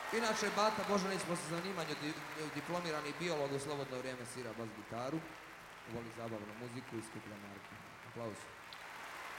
Inače, Bata Božanić po zanimanju diplomirani biolog u slobodno vrijeme svira bas gitaru, voli zabavnu muziku i skuplja marke. Aplauz.